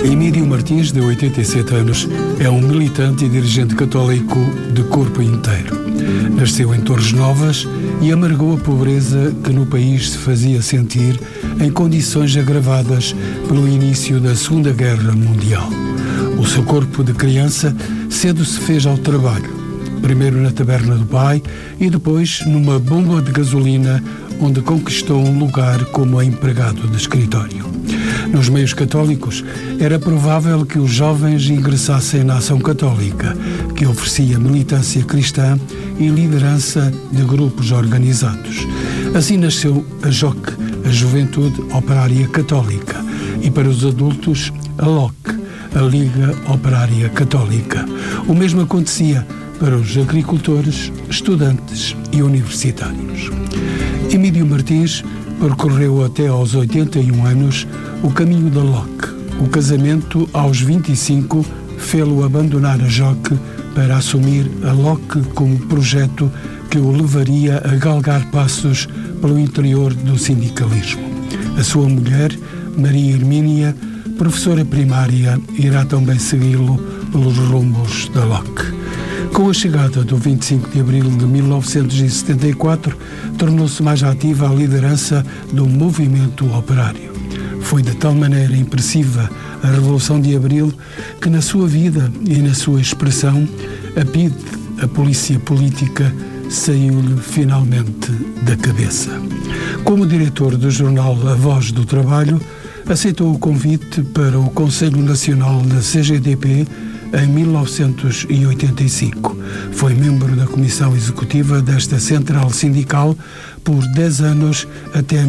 Emílio Martins, de 87 anos, é um militante e dirigente católico de corpo inteiro. Nasceu em Torres Novas e amargou a pobreza que no país se fazia sentir em condições agravadas pelo início da Segunda Guerra Mundial. O seu corpo de criança cedo se fez ao trabalho, primeiro na taberna do pai e depois numa bomba de gasolina, onde conquistou um lugar como empregado de escritório. Nos meios católicos, era provável que os jovens ingressassem na Ação Católica, que oferecia militância cristã e liderança de grupos organizados. Assim nasceu a JOC, a Juventude Operária Católica, e para os adultos, a LOC, a Liga Operária Católica. O mesmo acontecia para os agricultores, estudantes e universitários. Emílio Martins percorreu até aos 81 anos o caminho da LOC. O casamento, aos 25, fê-lo abandonar a JOC para assumir a LOC como projeto que o levaria a galgar passos pelo interior do sindicalismo. A sua mulher, Maria Hermínia, professora primária, irá também segui-lo pelos rumos da LOC. Com a chegada do 25 de abril de 1974, tornou-se mais ativa a liderança do movimento operário. Foi de tal maneira impressiva a Revolução de Abril que na sua vida e na sua expressão, a PIDE, a polícia política, saiu-lhe finalmente da cabeça. Como diretor do jornal A Voz do Trabalho, aceitou o convite para o Conselho Nacional da CGTP em 1985. Foi membro da Comissão Executiva desta central sindical por 10 anos até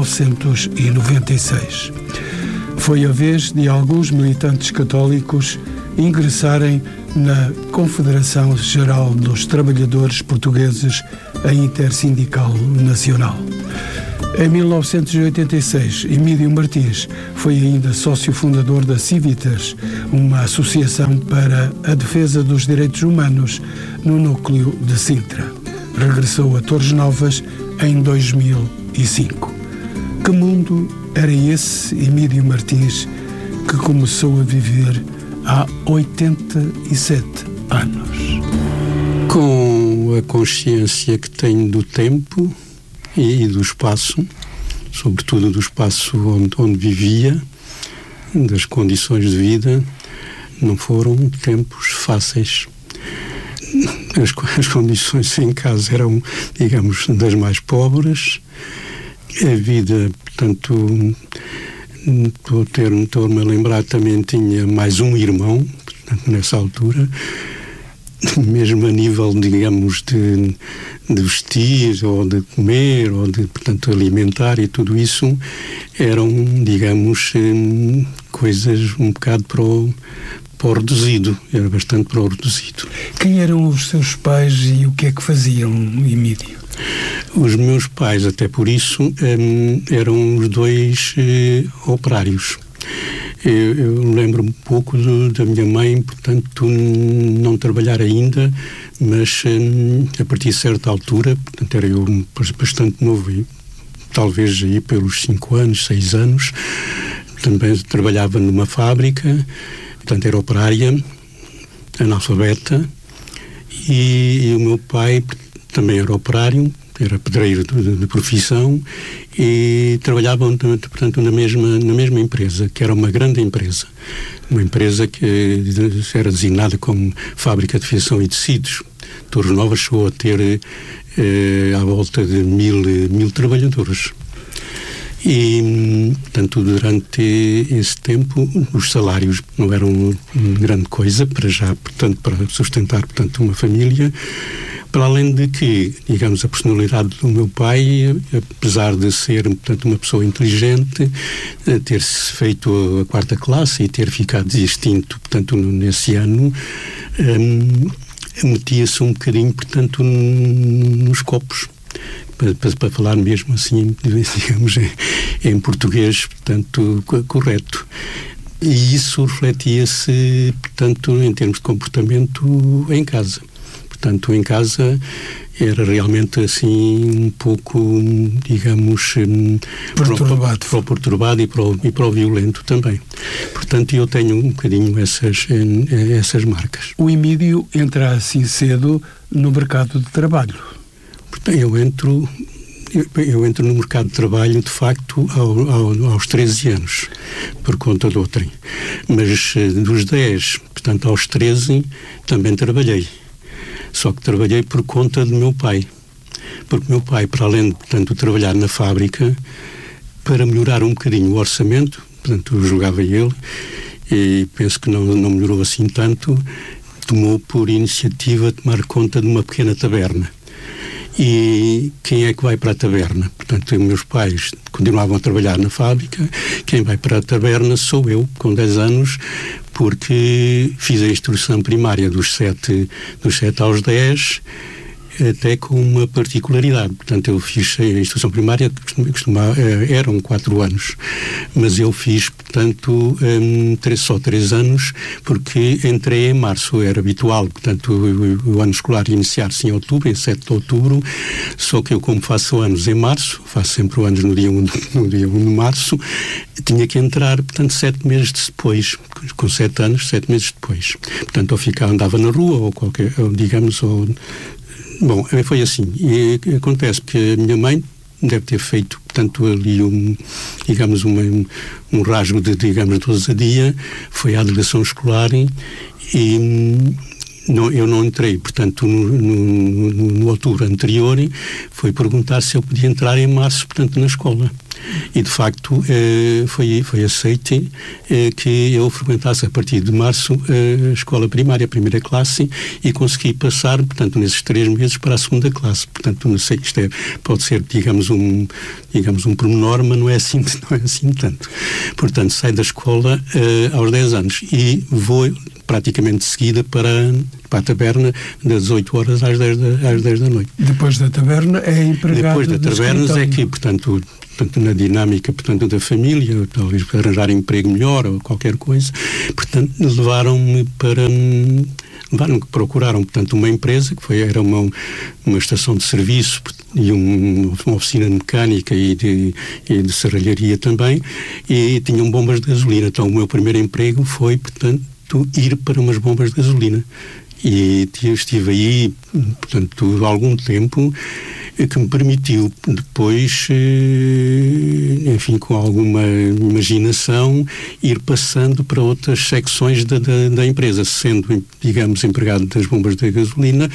1996. Foi a vez de alguns militantes católicos ingressarem na Confederação Geral dos Trabalhadores Portugueses, a Intersindical Nacional. Em 1986, Emílio Martins foi ainda sócio fundador da Civitas, uma associação para a defesa dos direitos humanos no núcleo de Sintra. Regressou a Torres Novas em 2005. Que mundo era esse Emílio Martins que começou a viver há 87 anos? Com a consciência que tenho do tempo e do espaço, sobretudo do espaço onde vivia, das condições de vida, não foram tempos fáceis. As condições em casa eram, digamos, das mais pobres. A vida, portanto, estou-me a lembrar, também tinha mais um irmão, portanto, nessa altura, mesmo a nível, digamos, de vestir, ou de comer, ou de, portanto, alimentar, e tudo isso eram, digamos, coisas um bocado para o reduzido, era bastante para o reduzido. Quem eram os seus pais e o que é que faziam, Emílio? Os meus pais, até por isso, eram os dois operários. Eu lembro um pouco da minha mãe, portanto, não trabalhar ainda, mas a partir de certa altura, portanto, era eu bastante novo, talvez aí pelos 5 anos, 6 anos, também trabalhava numa fábrica, portanto, era operária, analfabeta, e o meu pai também era operário, era pedreiro de profissão, e trabalhavam, portanto, na mesma empresa, que era uma grande empresa, uma empresa que era designada como Fábrica de Fiação e Tecidos. Torres Novas chegou a ter à volta de 1000 trabalhadores. E, portanto, durante esse tempo, os salários não eram grande coisa para já, portanto, para sustentar, portanto, uma família. Para além de que, digamos, a personalidade do meu pai, apesar de ser, portanto, uma pessoa inteligente, ter-se feito a 4ª classe e ter ficado extinto, portanto, nesse ano, metia-se um bocadinho, portanto, nos copos. Para falar mesmo assim, digamos, em português, portanto, correto. E isso refletia-se, portanto, em termos de comportamento em casa. Portanto, em casa era realmente assim um pouco, digamos, perturbado e para o violento também. Portanto, eu tenho um bocadinho essas marcas. O Emílio entra assim cedo no mercado de trabalho. Portanto, eu entro no mercado de trabalho, de facto, aos 13 anos, por conta de outrem. Mas dos 10, portanto, aos 13, também trabalhei. Só que trabalhei por conta do meu pai. Porque o meu pai, para além de, portanto, trabalhar na fábrica, para melhorar um bocadinho o orçamento, portanto, jogava ele, e penso que não melhorou assim tanto, tomou por iniciativa tomar conta de uma pequena taberna. E quem é que vai para a taberna? Portanto, meus pais continuavam a trabalhar na fábrica, quem vai para a taberna sou eu, com 10 anos, porque fiz a instrução primária dos 7 aos 10, até com uma particularidade. Portanto, eu fiz a instrução primária, eram 4 anos, mas eu fiz, portanto, só 3 anos, porque entrei em março, era habitual, portanto, o ano escolar iniciar-se em outubro, em 7 de outubro, só que eu, como faço anos em março, faço sempre o anos no dia 1 de março, tinha que entrar, portanto, 7 meses depois, com 7 anos, 7 meses depois. Portanto, andava na rua, Bom, foi assim. E acontece que a minha mãe deve ter feito, portanto, ali um rasgo de ousadia, foi à delegação escolar e eu não entrei, portanto, no outubro anterior, foi perguntar se eu podia entrar em março, portanto, na escola. E, de facto, foi aceite que eu frequentasse a partir de março a escola primária, a primeira classe, e consegui passar, portanto, nesses 3 meses para a segunda classe. Portanto, não sei, pode ser, digamos um pormenor, mas não é assim tanto. Portanto, saio da escola aos 10 anos e vou praticamente de seguida para a taberna das 8 horas às 10 da noite. Depois da taberna é empregado. Depois da taberna é que, portanto, na dinâmica, portanto, da família, talvez para arranjar emprego melhor ou qualquer coisa, portanto, procuraram, portanto, uma empresa, que era uma estação de serviço e uma oficina de mecânica e de serralharia também, e tinham bombas de gasolina. Então, o meu primeiro emprego foi, portanto, ir para umas bombas de gasolina. E estive aí, portanto, há algum tempo, que me permitiu depois, enfim, com alguma imaginação, ir passando para outras secções da empresa, sendo, digamos, empregado das bombas de gasolina.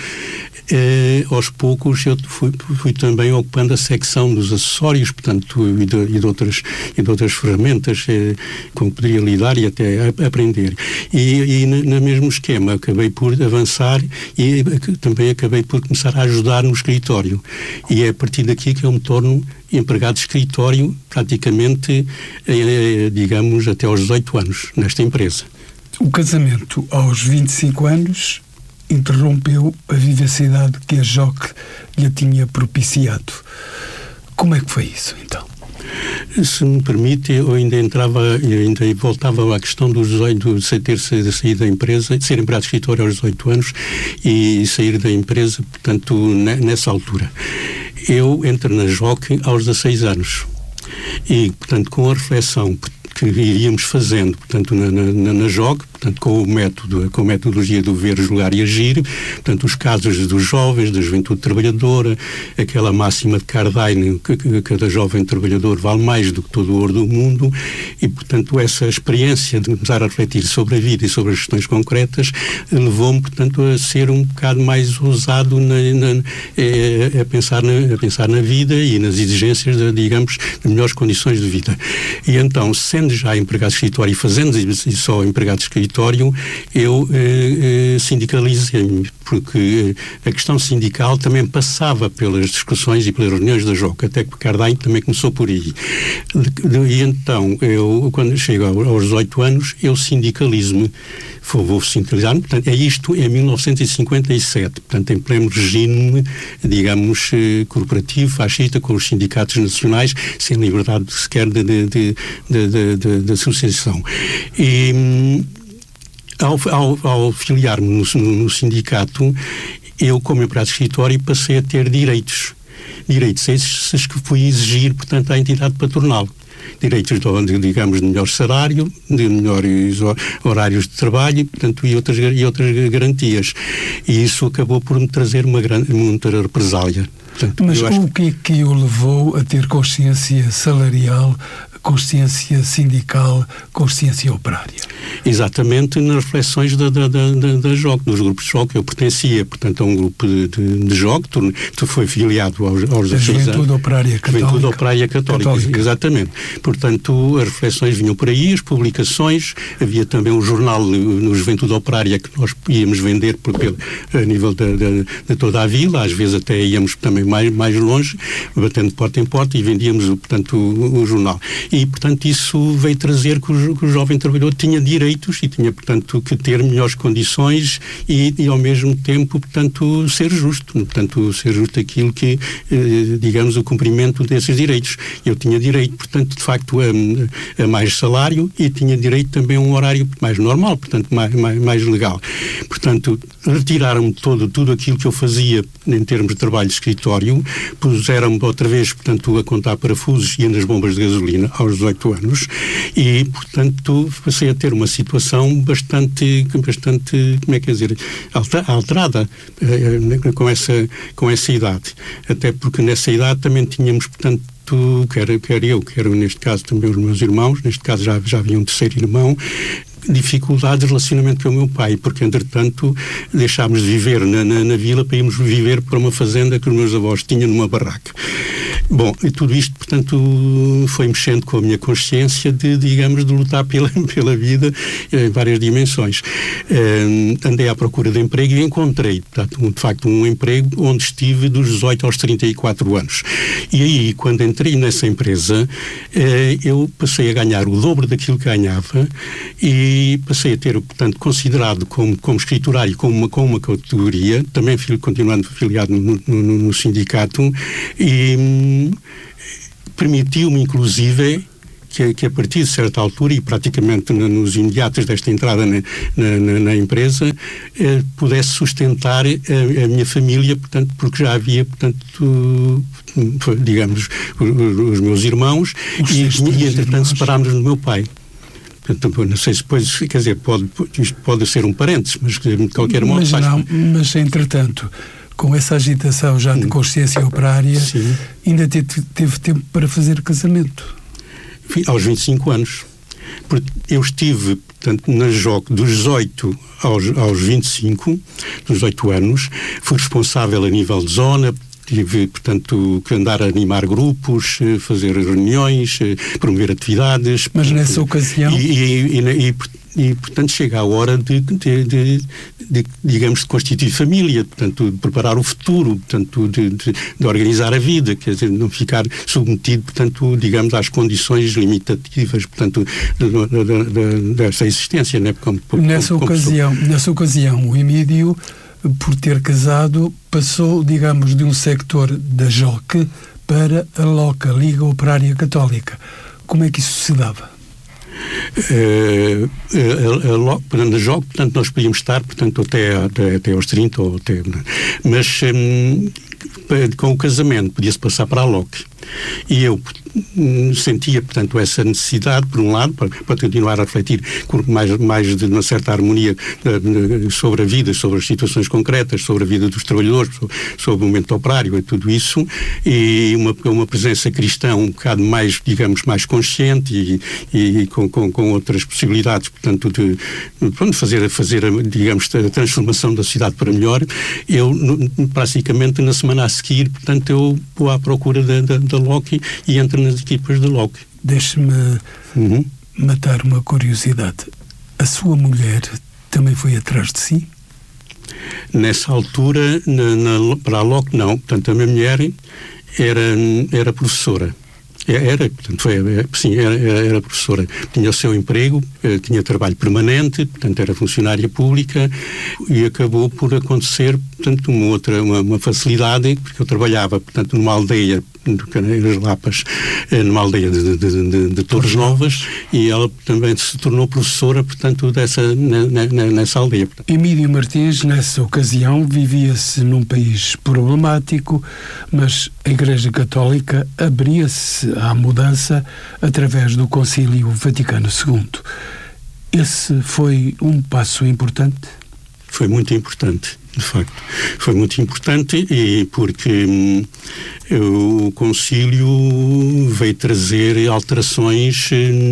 Aos poucos eu fui também ocupando a secção dos acessórios, portanto, e de outras ferramentas com que poderia lidar e até aprender. E no mesmo esquema acabei por avançar e também acabei por começar a ajudar no escritório. E é a partir daqui que eu me torno empregado de escritório praticamente, digamos, até aos 18 anos, nesta empresa. O casamento aos 25 anos interrompeu a vivacidade que a JOC lhe tinha propiciado. Como é que foi isso, então? Se me permite, eu ainda voltava à questão de sair da empresa, de ser empregado de escritório aos 18 anos e sair da empresa, portanto, nessa altura. Eu entro na JOC aos 16 anos e, portanto, com a reflexão que iríamos fazendo, portanto, na JOC, portanto, com a metodologia do ver, julgar e agir, portanto, os casos dos jovens, da juventude trabalhadora, aquela máxima de Cardaine, que cada jovem trabalhador vale mais do que todo o ouro do mundo, e, portanto, essa experiência de começar a refletir sobre a vida e sobre as questões concretas levou-me, portanto, a ser um bocado mais ousado a pensar na vida e nas exigências, digamos, de melhores condições de vida. E então, sendo já empregado de escritório e fazendo só empregado de escritório, eu sindicalizei-me, porque a questão sindical também passava pelas discussões e pelas reuniões da JOC, até que Cardaine também começou por aí. E então, eu, quando chego aos 18 anos, eu sindicalizo-me, vou sindicalizar-me, portanto, isto em 1957, portanto, em pleno regime, digamos, corporativo, fascista, com os sindicatos nacionais, sem liberdade sequer de associação. E ao filiar-me no sindicato, eu, como empregado de escritório, passei a ter direitos esses que fui exigir, portanto, à entidade patronal. Direitos, digamos, de melhor salário, de melhores horários de trabalho, portanto, e outras garantias. E isso acabou por me trazer muita represália. Portanto, mas o que é que o levou a ter consciência salarial, consciência sindical, consciência operária? Exatamente nas reflexões da JOC, dos grupos de JOC. Eu pertencia, portanto, a um grupo de JOC, tu foi filiado aos Juventude Operária Católica. Juventude Operária Católica, exatamente. Portanto, as reflexões vinham por aí, as publicações, havia também um jornal no Juventude Operária que nós íamos vender a nível de toda a vila, às vezes até íamos também mais longe, batendo porta em porta e vendíamos, portanto, o jornal. E, portanto, isso veio trazer que o jovem trabalhador tinha direitos e tinha, portanto, que ter melhores condições e ao mesmo tempo, portanto, ser justo. Portanto, ser justo aquilo que, digamos, o cumprimento desses direitos. Eu tinha direito, portanto, de facto, a mais salário e tinha direito também a um horário mais normal, portanto, mais legal. Portanto, retiraram-me tudo aquilo que eu fazia em termos de trabalho de escritório, puseram-me outra vez, portanto, a contar parafusos e nas bombas de gasolina aos 18 anos e, portanto, passei a ter uma situação bastante, como é que é dizer, alterada com essa idade. Até porque nessa idade também tínhamos, portanto, quer eu, neste caso também os meus irmãos, neste caso já havia um terceiro irmão, dificuldades de relacionamento com o meu pai, porque, entretanto, deixámos de viver na vila para irmos viver para uma fazenda que os meus avós tinham numa barraca. Bom, e tudo isto, portanto, foi mexendo com a minha consciência de lutar pela vida em várias dimensões. Andei à procura de emprego e encontrei, portanto, de facto, um emprego onde estive dos 18 aos 34 anos. E aí, quando entrei nessa empresa, eu passei a ganhar o dobro daquilo que ganhava e passei a ter, portanto, considerado como escriturário, com uma categoria, também continuando afiliado no sindicato, e permitiu-me, inclusive, que a partir de certa altura, e praticamente nos imediatos desta entrada na empresa, pudesse sustentar a minha família, portanto, porque já havia, portanto, digamos, os meus irmãos, e entretanto separámos do meu pai. Não sei se depois, quer dizer, isto pode ser um parênteses, mas de qualquer modo... Mas, entretanto, com essa agitação já de consciência operária, sim, ainda teve tempo para fazer casamento? Aos 25 anos. Porque eu estive, portanto, na JOC dos 18 aos 25, dos 18 anos, fui responsável a nível de zona, tive, portanto, que andar a animar grupos, fazer reuniões, promover atividades. Mas nessa ocasião... E, portanto, chega a hora digamos, de constituir família, portanto, de preparar o futuro, portanto, de organizar a vida, quer dizer, não ficar submetido, portanto, digamos, às condições limitativas, portanto, dessa existência, né? Nessa ocasião, o Emídio, por ter casado, passou, digamos, de um sector da JOC para a LOCA, Liga Operária Católica. Como é que isso se dava? Na JOC, portanto, nós podíamos estar, portanto, até aos 30, mas com o casamento podia-se passar para a LOC. E eu sentia, portanto, essa necessidade, por um lado, para continuar a refletir com mais de uma certa harmonia sobre a vida, sobre as situações concretas, sobre a vida dos trabalhadores, sobre o momento operário e tudo isso, e uma presença cristã um bocado mais, digamos, mais consciente e com outras possibilidades, portanto, de fazer, digamos, a transformação da cidade para melhor. Eu, praticamente, na semana a seguir, portanto, eu vou à procura da LOC e entro nas equipas da LOC. Deixe-me matar uma curiosidade. A sua mulher também foi atrás de si? Nessa altura, para a LOC, não. Portanto, a minha mulher era professora. Era professora. Tinha o seu emprego, tinha trabalho permanente, portanto, era funcionária pública e acabou por acontecer, portanto, uma facilidade, porque eu trabalhava, portanto, numa aldeia Caneiras Lapas, numa aldeia de Torres Novas, e ela também se tornou professora, portanto, nessa aldeia. Emílio Martins, nessa ocasião, vivia-se num país problemático, mas a Igreja Católica abria-se à mudança através do Concílio Vaticano II. Esse foi um passo importante? Foi muito importante, de facto. Foi muito importante, e porque o concílio veio trazer alterações,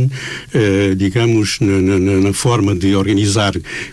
digamos, na forma de organizar,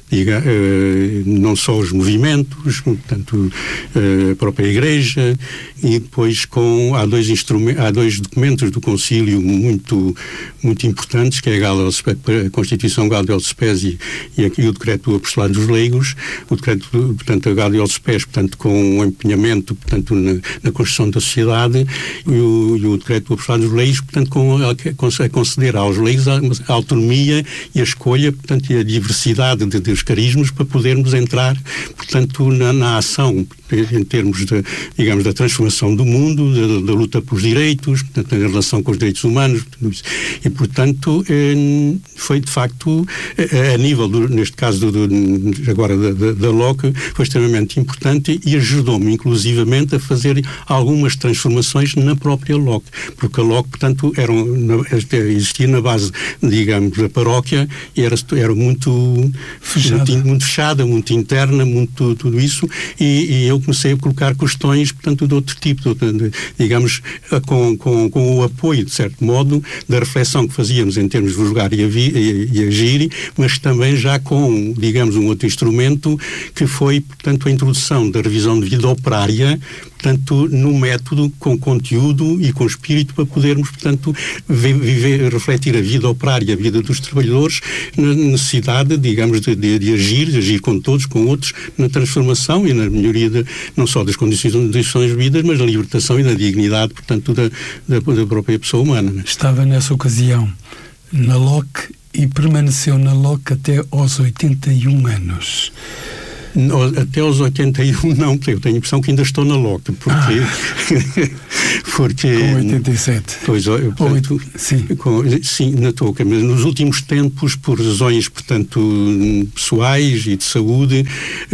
não só os movimentos, portanto, a própria Igreja, e depois há dois documentos do concílio muito importantes, que é a Constituição Gaudium et Spes e o Decreto do Apostolado dos Leigos. O decreto, portanto, a Gaudium et Spes, portanto, com o empenhamento, portanto, na construção da sociedade, e o Decreto do Apostolado dos Leigos, portanto, a conceder aos leigos a autonomia e a escolha, portanto, e a diversidade dos carismas para podermos entrar, portanto, na ação, em termos digamos, da transformação do mundo, da luta pelos direitos, portanto, em relação com os direitos humanos, e, portanto, foi, de facto, a nível, neste caso, agora da LOC, foi extremamente importante e ajudou-me, inclusivamente, a fazer algumas transformações na própria LOC, porque a LOC, portanto, existia na base, digamos, da paróquia, e era muito fechada, muito interna, muito tudo isso, e eu comecei a colocar questões, portanto, de outro tipo, digamos, com o apoio, de certo modo, da reflexão que fazíamos em termos de julgar e agir, mas também já com, digamos, um outro instrumento que foi, portanto, a introdução da revisão de vida operária, portanto, no método, com conteúdo e com espírito, para podermos, portanto, refletir a vida operária, a vida dos trabalhadores, na necessidade, digamos, de agir com todos, com outros, na transformação e na melhoria não só das condições de vida, mas na libertação e na dignidade, portanto, da própria pessoa humana. Né? Estava nessa ocasião na LOC e permaneceu na LOC até aos 81 anos. Até aos 81 não, eu tenho a impressão que ainda estou na LOC, porque com 87. Pois, portanto, sim, na touca, mas nos últimos tempos, por razões, portanto, pessoais e de saúde,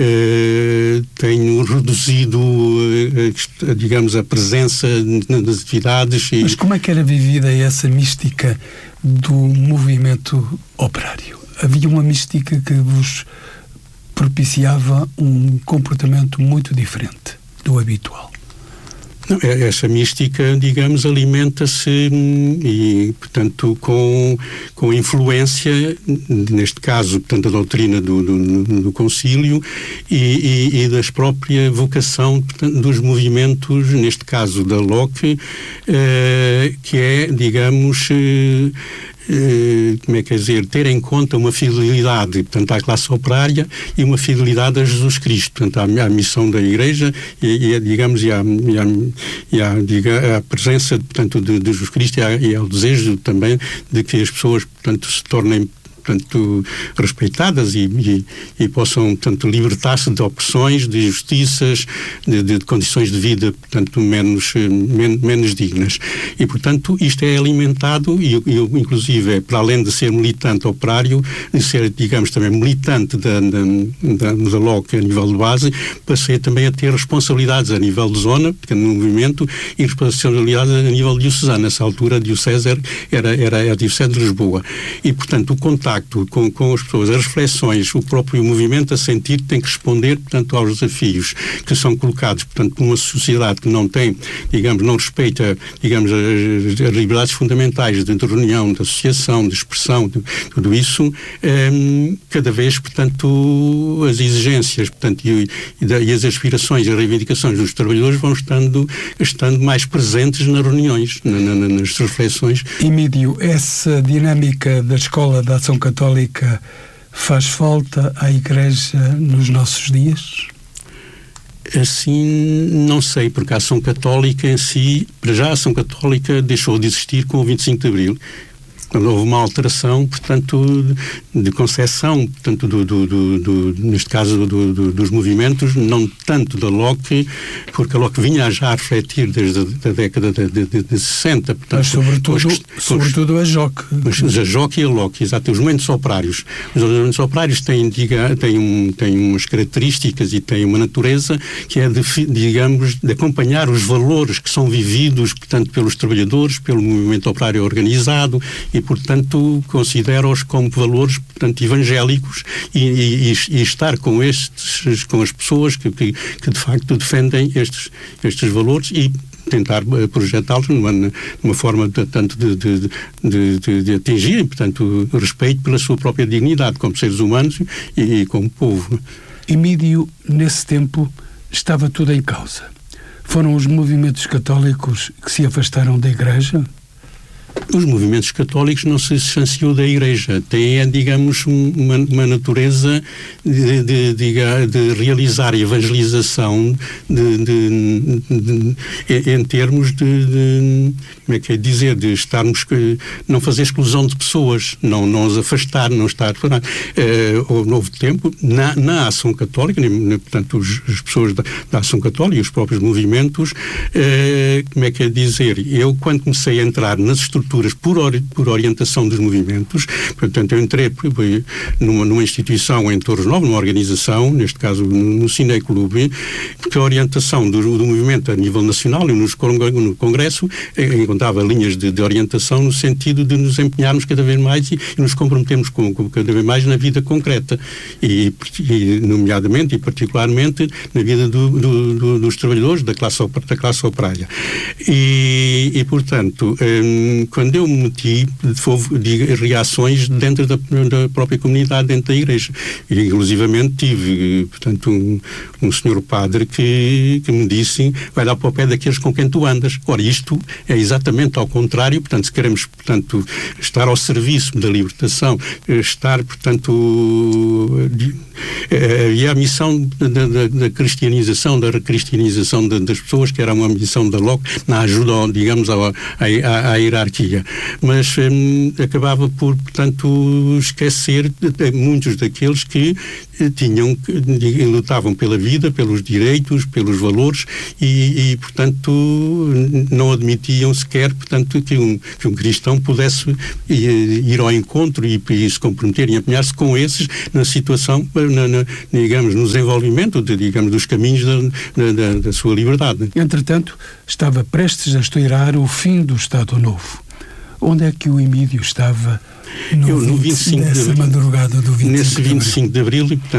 tenho reduzido, digamos, a presença nas atividades. Mas como é que era vivida essa mística do movimento operário? Havia uma mística que vos propiciava um comportamento muito diferente do habitual. Não, essa mística, digamos, alimenta-se e, portanto, com influência, neste caso, portanto, da doutrina do concílio e da própria vocação, portanto, dos movimentos, neste caso da LOC, que é, digamos, como é que é dizer, ter em conta uma fidelidade, portanto, à classe operária e uma fidelidade a Jesus Cristo, portanto, à missão da Igreja digamos, e à presença, portanto, de Jesus Cristo e ao desejo também de que as pessoas, portanto, se tornem, portanto, respeitadas e possam, portanto, libertar-se de opressões, de injustiças, de condições de vida, portanto, menos dignas. E, portanto, isto é alimentado, e eu, inclusive, para além de ser militante operário, de ser, digamos, também militante da LOC a nível de base, passei também a ter responsabilidades a nível de zona, no movimento, e responsabilidades a nível diocesano. Nessa altura, a diocese era a diocese de Lisboa. E, portanto, o contacto com as pessoas, as reflexões, o próprio movimento a sentir tem que responder, portanto, aos desafios que são colocados, portanto, numa sociedade que não tem, digamos, não respeita, digamos, as liberdades fundamentais de reunião, de associação, de expressão, tudo isso, cada vez, portanto, as exigências, portanto, e as aspirações e as reivindicações dos trabalhadores vão estando mais presentes nas reuniões, nas reflexões. Emílio, essa dinâmica da Escola da Ação Católica faz falta à Igreja nos nossos dias? Assim, não sei, porque a Ação Católica em si, para já a Ação Católica deixou de existir com o 25 de Abril. quando houve uma alteração, portanto, de concepção, portanto, neste caso dos movimentos, não tanto da Locke, porque a Locke vinha já a refletir desde a década de 60. Portanto, mas sobretudo a Joque. Mas a Joque e a Locke, exato, os movimentos operários. Os movimentos operários têm umas características e têm uma natureza que é, de acompanhar os valores que são vividos, portanto, pelos trabalhadores, pelo movimento operário organizado e, portanto, considero-os como valores, portanto, evangélicos e estar com as pessoas que de facto defendem estes valores e tentar projetá-los numa forma tanto de atingir, portanto, respeito pela sua própria dignidade como seres humanos e como povo. Emídio, nesse tempo, estava tudo em causa. Foram os movimentos católicos que se afastaram da Igreja? Os movimentos católicos não se distanciou da Igreja. Têm, digamos, uma natureza de realizar evangelização em termos como é que é dizer, de estarmos, não fazer exclusão de pessoas, não os afastar, não estar... Ao novo tempo, na ação católica, portanto, as pessoas da ação católica, os próprios movimentos, como é que é dizer, eu quando comecei a entrar nas estruturas por orientação dos movimentos, portanto, eu entrei numa instituição em Torres Novas, numa organização, neste caso no Cineclube, porque a orientação do movimento a nível nacional e no Congresso encontrava linhas de orientação no sentido de nos empenharmos cada vez mais e nos comprometermos cada vez mais na vida concreta e nomeadamente e particularmente na vida dos trabalhadores da classe operária. E portanto, quando eu me meti, houve reações dentro da própria comunidade, dentro da Igreja. E, inclusivamente, tive, portanto, um senhor padre que me disse, vai dar para o pé daqueles com quem tu andas. Ora, isto é exatamente ao contrário, portanto, se queremos, portanto, estar ao serviço da libertação, estar, portanto, e a missão da cristianização, da recristianização das pessoas, que era uma missão da Locke, na ajuda, digamos, à hierarquia. Mas acabava por, portanto, esquecer muitos daqueles que lutavam pela vida, pelos direitos, pelos valores e portanto, não admitiam sequer, portanto, que um cristão pudesse ir ao encontro e se comprometer e empenhar-se com esses na situação, digamos, no desenvolvimento dos caminhos da sua liberdade. Entretanto, estava prestes a estourar o fim do Estado Novo. Onde é que o Emídio estava nessa madrugada do 25 de Abril? Nesse 25 de Abril, e, portanto,